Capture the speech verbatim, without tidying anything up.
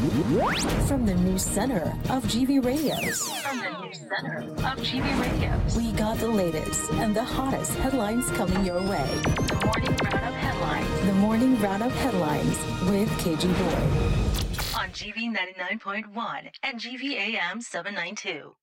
From the news center of G V Radios. From the news center of G V Radios. We got the latest and the hottest headlines coming your way. The morning roundup headlines. The morning roundup headlines with K G Boyd. On G V ninety-nine point one and G V A M seven ninety-two.